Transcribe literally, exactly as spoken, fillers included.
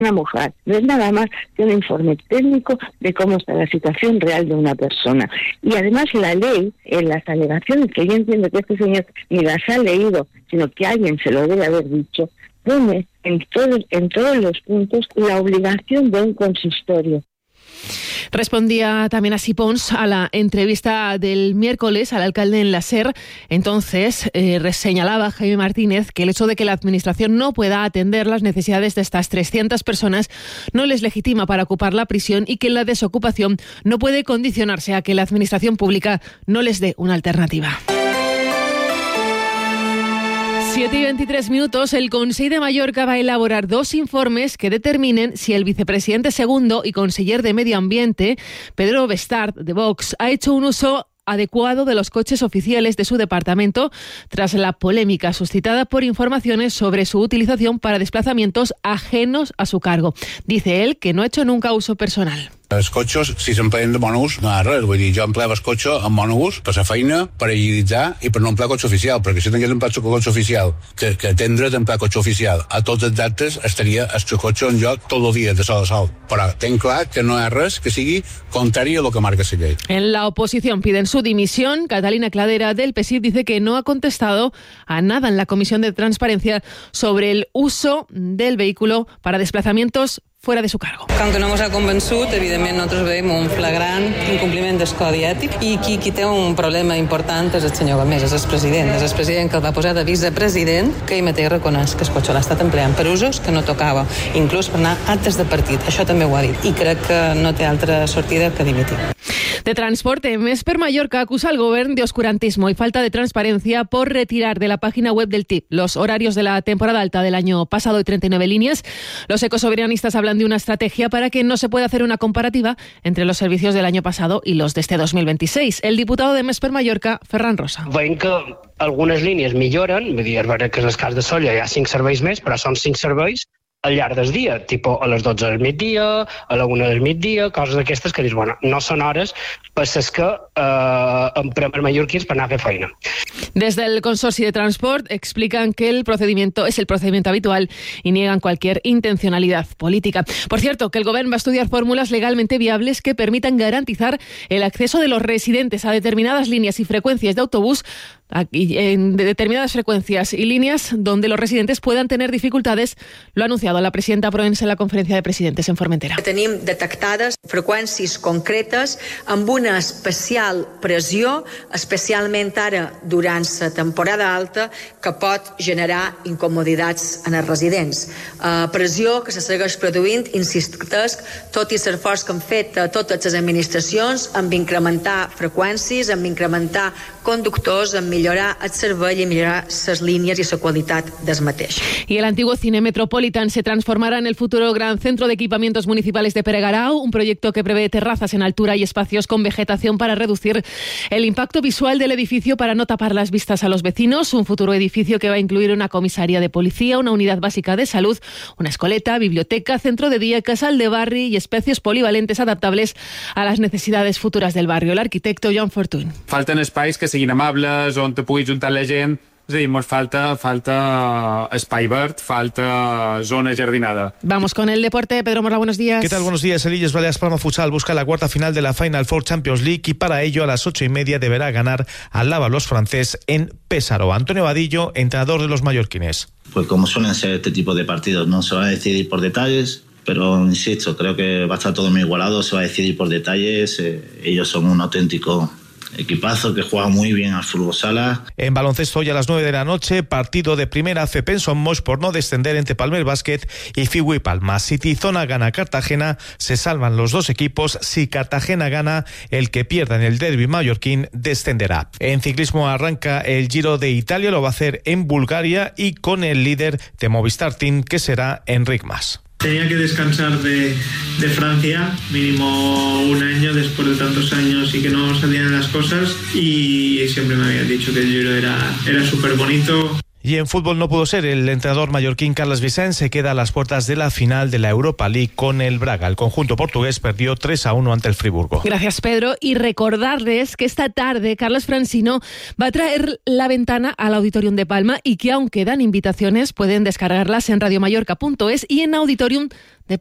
una mujer, no es nada más que un informe técnico de cómo está la situación real de una persona. Y además la ley, en las alegaciones, que yo entiendo que este señor ni las ha leído, sino que alguien se lo debe haber dicho, pone en, todo, en todos los puntos la obligación de un consistorio. Respondía también así Pons a la entrevista del miércoles al alcalde en la SER. Entonces eh, señalaba Jaime Martínez que el hecho de que la administración no pueda atender las necesidades de estas trescientas personas no les legitima para ocupar la prisión y que la desocupación no puede condicionarse a que la administración pública no les dé una alternativa. siete y veintitrés minutos, el Consell de Mallorca va a elaborar dos informes que determinen si el vicepresidente segundo y conseller de Medio Ambiente, Pedro Bestard, de Vox, ha hecho un uso adecuado de los coches oficiales de su departamento tras la polémica suscitada por informaciones sobre su utilización para desplazamientos ajenos a su cargo. Dice él que no ha hecho nunca uso personal. Els cotxes, si s'empleen de monobús, no hi ha res. Vull dir, jo empleva el cotxe amb monobús per la feina, per agilitzar i per no emplear cotxe oficial, perquè si tingués empleat el cotxe oficial, que, que té dret d'emplear cotxe oficial, a tots els actes estaria el cotxe en lloc tot el dia, de sol a sol. Però tenc clar que no hi ha res que sigui contrari a lo que marca la llei. En la oposición piden su dimisión. Catalina Cladera del P S I V dice que no ha contestado a nada en la Comisión de Transparencia sobre el uso del vehículo para desplazamientos fuera de su cargo. Com que no ens ha convençut, evidentment nosaltres veiem un flagrant incompliment del codi ètic i qui, qui té un problema important és el senyor Gómez, és el president, és el president que el va posar de vicepresident, que ell mateix reconeix que el cotxe l'ha estat empleant per usos que no tocava, inclús per anar a actes de partit, això també ho ha dit, i crec que no té altra sortida que dimitir. De transporte, Més per Mallorca acusa al gobierno de oscurantismo y falta de transparencia por retirar de la página web del T I P los horarios de la temporada alta del año pasado y treinta y nueve líneas. Los ecosoberanistas hablan de una estrategia para que no se pueda hacer una comparativa entre los servicios del año pasado y los de este dos mil veintiséis. El diputado de Més per Mallorca, Ferran Rosa. Veiem que algunes línies milloren, vull dir, és veritat que en el cas de Sóller hi ha cinc serveis més, però són cinc serveis al llarg del dia, tipo a les dotze del migdia, a la una del migdia, coses d'aquestes que dius, bueno, no són hores per les que eh, emprem els mallorquins per anar a fer feina. Desde el Consorcio de Transport explican que el procedimiento es el procedimiento habitual y niegan cualquier intencionalidad política. Por cierto, que el Gobierno va a estudiar fórmulas legalmente viables que permitan garantizar el acceso de los residentes a determinadas líneas y frecuencias de autobús, en determinadas frecuencias y líneas donde los residentes puedan tener dificultades. Lo ha anunciado la presidenta Proens en la conferència de presidentes en Formentera. Tenim detectades freqüències concretes amb una especial pressió, especialment ara durant la temporada alta, que pot generar incomoditats en els residents. Uh, pressió que se segueix produint, insistesc, tot i l'esforç que han fet totes les administracions amb incrementar freqüències, amb incrementar conductors, amb millorar el servei i millorar les línies i la qualitat del mateix. Y el antiguo Cine Metropolitan se transformará en el futuro Gran Centro de Equipamientos Municipales de Peregarau, un proyecto que prevé terrazas en altura y espacios con vegetación para reducir el impacto visual del edificio para no tapar las vistas a los vecinos, un futuro edificio que va a incluir una comisaría de policía, una unidad básica de salud, una escoleta, biblioteca, centro de día, casal de barri y espacios polivalentes adaptables a las necesidades futuras del barrio. El arquitecto Joan Fortuny. Falten espais que siguin amables, on te pugui juntar la gent. És a dir, ens falta, falta espai verd, falta zona jardinada. Vamos con el deporte. Pedro Morla, buenos días. ¿Qué tal? Buenos días. El Illes Balears Palma Futsal busca la cuarta final de la Final Four Champions League y para ello a las ocho y media deberá ganar al Lávalos francés en Pésaro. Antonio Vadillo, entrenador de los mallorquines. Pues como suelen ser este tipo de partidos, no se va a decidir por detalles, pero insisto, creo que va a estar todo muy igualado, se va a decidir por detalles. Eh, ellos son un auténtico equipazo que juega muy bien al fútbol sala. En baloncesto hoy a las nueve de la noche, partido de primera C P en Somos por no descender entre Palmer Basket y Figui Palma. Si Tizona gana Cartagena, se salvan los dos equipos. Si Cartagena gana, el que pierda en el derbi mallorquín descenderá. En ciclismo arranca el Giro de Italia, lo va a hacer en Bulgaria y con el líder de Movistar Team, que será Enric Mas. Tenía que descansar de, de Francia, mínimo un año después de tantos años y que no salían las cosas, y siempre me habían dicho que el Giro era, era súper bonito. Y en fútbol no pudo ser. El entrenador mallorquín Carles Vicent se queda a las puertas de la final de la Europa League con el Braga. El conjunto portugués perdió tres a uno ante el Friburgo. Gracias, Pedro. Y recordarles que esta tarde Carlos Francino va a traer La Ventana al Auditorium de Palma y que aún quedan invitaciones, pueden descargarlas en radio mallorca punto es y en Auditorium de